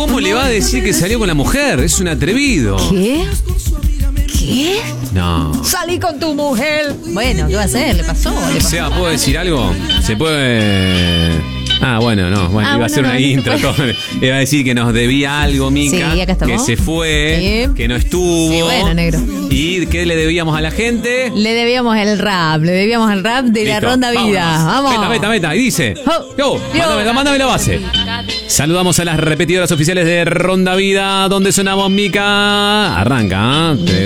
¿Cómo le va a decir que salió con la mujer? Es un atrevido. ¿Qué? ¿Qué? No. Salí con tu mujer. Bueno, ¿qué va a hacer? ¿Le pasó? O sea, ¿puedo decir algo? Se puede... Ah, bueno, no. Bueno, iba a hacer una intro. Todo. Iba a decir que nos debía algo, Mica. Sí, acá estamos. Que se fue, que no estuvo. Sí, bueno, negro. ¿Y qué le debíamos a la gente? Le debíamos el rap de Listo, la ronda vida. vámonos. Vamos. Meta. Y dice... Yo. Mándame la base. Saludamos a las repetidoras oficiales de Ronda Vida. ¿Dónde sonamos, Mica? Arranca, ¿eh?